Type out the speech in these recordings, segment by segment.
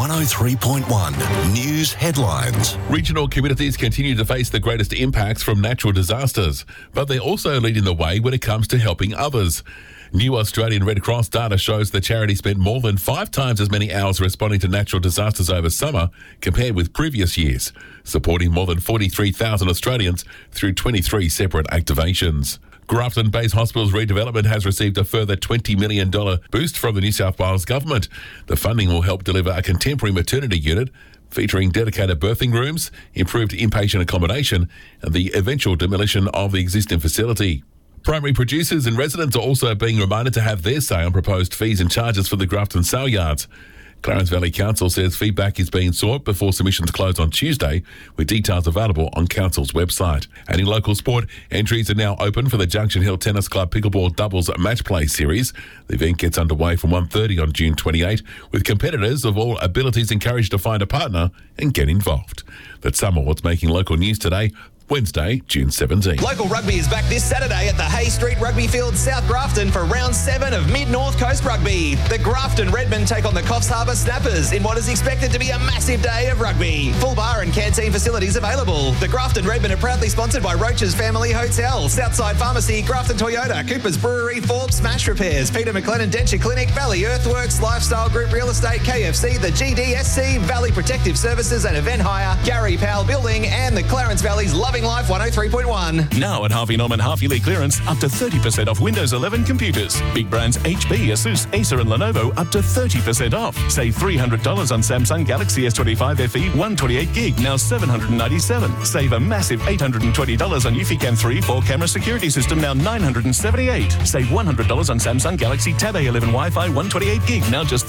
103.1 News Headlines. Regional communities continue to face the greatest impacts from natural disasters, but they're also leading the way when it comes to helping others. New Australian Red Cross data shows the charity spent more than 5 times as many hours responding to natural disasters over summer compared with previous years, supporting more than 43,000 Australians through 23 separate activations. Grafton Base Hospital's redevelopment has received a further $20 million boost from the New South Wales government. The funding will help deliver a contemporary maternity unit featuring dedicated birthing rooms, improved inpatient accommodation, and the eventual demolition of the existing facility. Primary producers and residents are also being reminded to have their say on proposed fees and charges for the Grafton sale yards. Clarence Valley Council says feedback is being sought before submissions close on Tuesday, with details available on Council's website. And in local sport, entries are now open for the Junction Hill Tennis Club Pickleball Doubles Match Play Series. The event gets underway from 1:30 on June 28, with competitors of all abilities encouraged to find a partner and get involved. That's some of what's making local news today, Wednesday, June 17. Local rugby is back this Saturday at the Hay Street Rugby Field, South Grafton, for round 7 of Mid-North Coast Rugby. The Grafton Redmen take on the Coffs Harbour Snappers in what is expected to be a massive day of rugby. Full bar and canteen facilities available. The Grafton Redmen are proudly sponsored by Roach's Family Hotel, Southside Pharmacy, Grafton Toyota, Cooper's Brewery, Forbes Smash Repairs, Peter McLennan Denture Clinic, Valley Earthworks, Lifestyle Group Real Estate, KFC, the GDSC, Valley Protective Services and Event Hire, Gary Powell Building, and the Clarence Valley's Loving Life 103.1. Now at Harvey Norman half-yearly clearance, up to 30% off Windows 11 computers. Big brands HP, Asus, Acer and Lenovo up to 30% off. Save $300 on Samsung Galaxy S25 FE 128 gig, now $797. Save a massive $820 on Eufy 3 4-camera security system, now $978. Save $100 on Samsung Galaxy Tab A11 Wi-Fi 128 gig, now just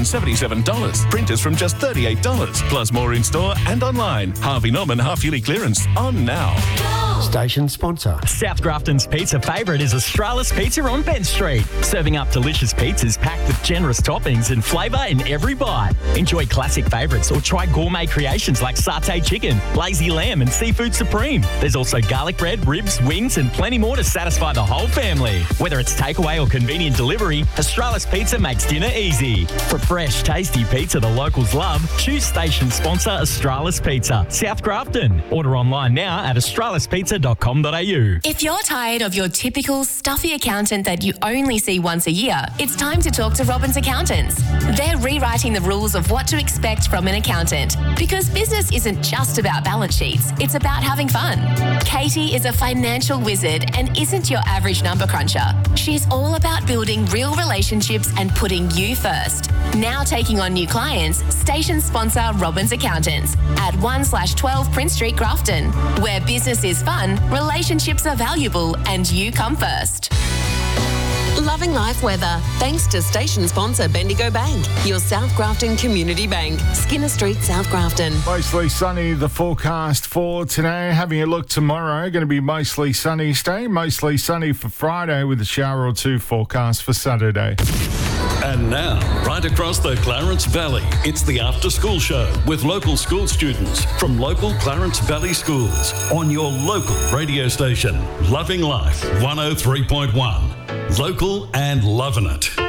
$377. Printers from just $38. Plus more in-store and online. Harvey Norman half-yearly clearance on now. Station sponsor. South Grafton's pizza favourite is Australis Pizza on Bent Street. Serving up delicious pizzas packed with generous toppings and flavour in every bite. Enjoy classic favourites or try gourmet creations like satay chicken, lazy lamb and seafood supreme. There's also garlic bread, ribs, wings and plenty more to satisfy the whole family. Whether it's takeaway or convenient delivery, Australis Pizza makes dinner easy. For fresh, tasty pizza the locals love, choose station sponsor Australis Pizza, South Grafton. Order online now at australispizza.com.au. If you're tired of your typical stuffy accountant that you only see once a year, it's time to talk to Robbins Accountants. They're rewriting the rules of what to expect from an accountant, because business isn't just about balance sheets, it's about having fun. Katie is a financial wizard and isn't your average number cruncher. She's all about building real relationships and putting you first. Now taking on new clients, station sponsor Robbins Accountants at 1/12 Prince Street, Grafton, where business is fun, relationships are valuable, and you come first. Loving life weather, thanks to station sponsor Bendigo Bank, your South Grafton community bank, Skinner Street, South Grafton. Mostly sunny, the forecast for today. Having a look tomorrow, going to be mostly sunny. Stay mostly sunny for Friday with a shower or two forecast for Saturday. And now, right across the Clarence Valley, it's the After School Show with local school students from local Clarence Valley schools on your local radio station, Loving Life 103.1. Local and loving it.